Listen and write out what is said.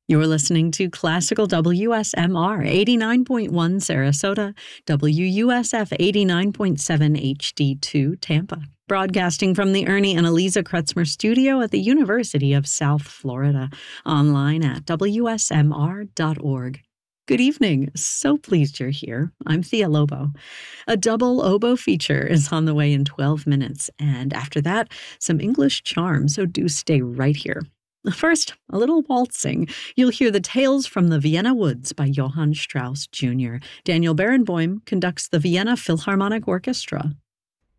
You're listening to Classical WSMR 89.1 Sarasota, WUSF 89.7 HD2 Tampa, broadcasting from the Ernie and Eliza Kretzmer studio at the University of South Florida, online at WSMR.org. Good evening. So pleased you're here. I'm Thea Lobo. A double oboe feature is on the way in 12 minutes, and after that, some English charm, so do stay right here. First, a little waltzing. You'll hear the Tales from the Vienna Woods by Johann Strauss Jr. Daniel Barenboim conducts the Vienna Philharmonic Orchestra.